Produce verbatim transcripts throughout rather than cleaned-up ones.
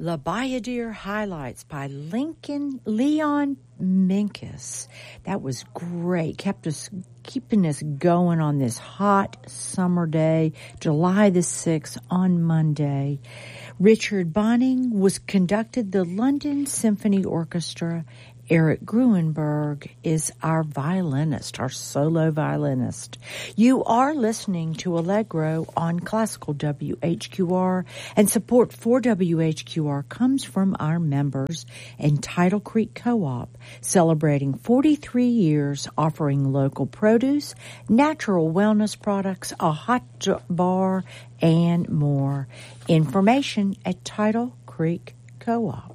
La Bayadere Highlights by Lincoln Leon Minkus. That was great. Kept us keeping us going on this hot summer day, July the sixth on Monday. Richard Bonning was conducted the London Symphony Orchestra. Eric Gruenberg is our violinist, our solo violinist. You are listening to Allegro on Classical W H Q R, and support for W H Q R comes from our members and Tidal Creek Co-op, celebrating forty-three years offering local produce, natural wellness products, a hot bar, and more. Information at Tidal Creek Co-op.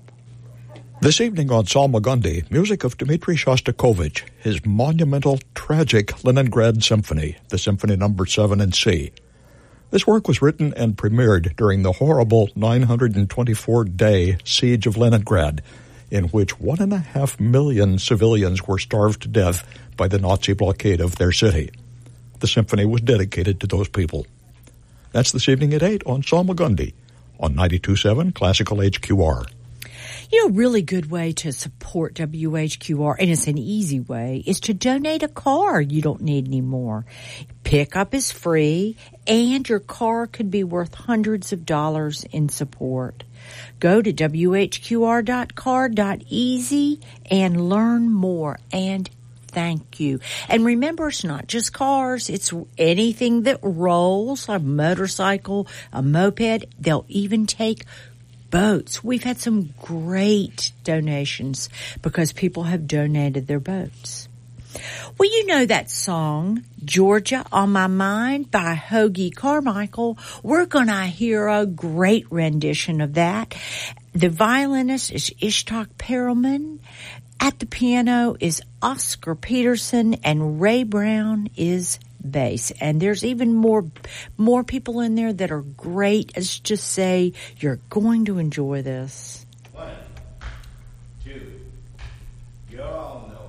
This evening on Salmagundi, music of Dmitri Shostakovich, his monumental, tragic Leningrad Symphony, the Symphony Number seven in C. This work was written and premiered during the horrible nine hundred twenty-four day siege of Leningrad, in which one and a half million civilians were starved to death by the Nazi blockade of their city. The symphony was dedicated to those people. That's this evening at eight on Salmagundi, on ninety-two point seven Classical H Q R. You know, a really good way to support W H Q R, and it's an easy way, is to donate a car you don't need anymore. Pickup is free, and your car could be worth hundreds of dollars in support. Go to W H Q R dot car dot easy and learn more, and thank you. And remember, it's not just cars. It's anything that rolls, a motorcycle, a moped. They'll even take boats. We've had some great donations because people have donated their boats. Well, you know that song, Georgia on My Mind by Hoagy Carmichael. We're going to hear a great rendition of that. The violinist is Ishtok Perelman. At the piano is Oscar Peterson, and Ray Brown is bass. And there's even more more people in there that are great. Let's just say you're going to enjoy this. One, two, you all know.